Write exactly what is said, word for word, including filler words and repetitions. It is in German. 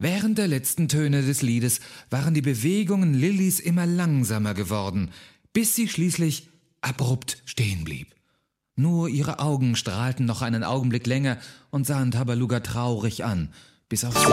Während der letzten Töne des Liedes waren die Bewegungen Lillys immer langsamer geworden, bis sie schließlich abrupt stehen blieb. Nur ihre Augen strahlten noch einen Augenblick länger und sahen Tabaluga traurig an, bis auch sie